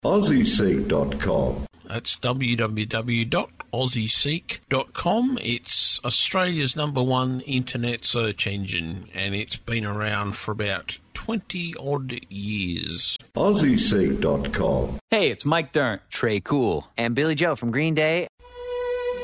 AussieSeek.com. That's www.aussieseek.com. It's Australia's #1 internet search engine, and it's been around for about 20-odd years. AussieSeek.com. Hey, it's Mike Dirnt, Trey Cool, and Billy Joe from Green Day.